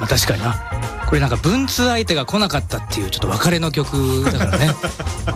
まあ、確かにな。これなんか文通相手が来なかったっていうちょっと別れの曲だからねもう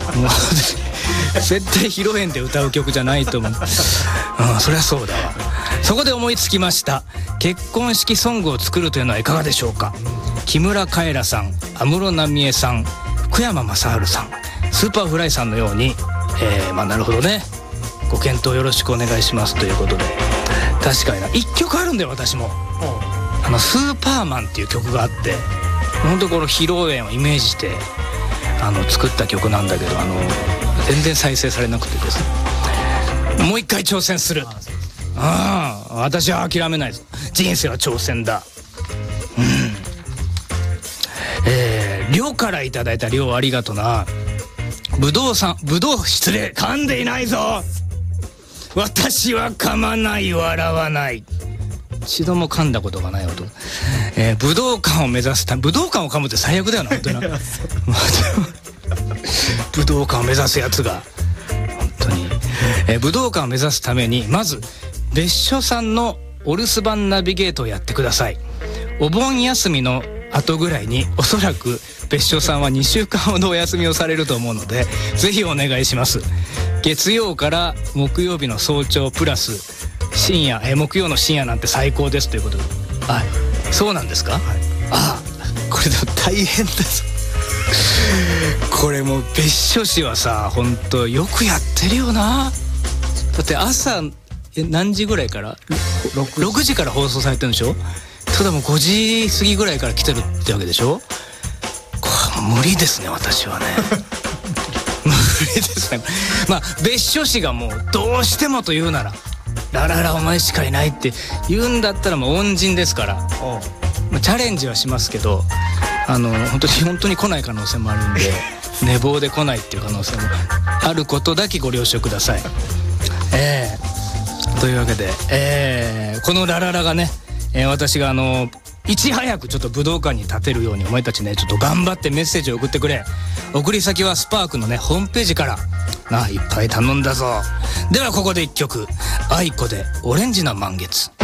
絶対披露宴で歌う曲じゃないと思う。そりゃそうだわ。そこで思いつきました。結婚式ソングを作るというのはいかがでしょうか。木村カエラさん、安室奈美恵さん、福山雅治さん、スーパーフライさんのように、まあなるほどね、ご検討よろしくお願いしますということで。確かにな、1曲あるんだよ私も。スーパーマンっていう曲があって、本当この披露宴をイメージして作った曲なんだけど、全然再生されなくてですね、もう一回挑戦する。私は諦めないぞ。人生は挑戦だ。りょうからいただいたりょうありがとな。ぶどう失礼、噛んでいないぞ。私は噛まない、笑わない。一度も噛んだことがない音。武道館を目指すため、武道館を噛むって最悪だよな本当にな武道館を目指すやつが本当に、武道館を目指すためにまず別所さんのお留守番ナビゲートをやってください。お盆休みの後ぐらいにおそらく別所さんは2週間ほどお休みをされると思うので、ぜひお願いします。月曜から木曜日の早朝プラス深夜、木曜の深夜なんて最高ですということで。そうなんですか。はい、これでも大変だぞこれもう別所氏はさ、本当よくやってるよな。だって朝何時ぐらいから 6時から放送されてるんでしょ。ただもう5時過ぎぐらいから来てるってわけでしょ。これ無理ですね私はね無理ですね。まあ別所氏がもうどうしてもと言うなら、ラララお前しかいないって言うんだったらもう恩人ですから、チャレンジはしますけど、本当に来ない可能性もあるんで寝坊で来ないっていう可能性もあることだけご了承ください。というわけで、このラララがね、私がいち早くちょっと武道館に立てるようにお前たちね、ちょっと頑張ってメッセージを送ってくれ。送り先はスパークのねホームページからいっぱい頼んだぞ。ではここで1曲、愛子でオレンジな満月。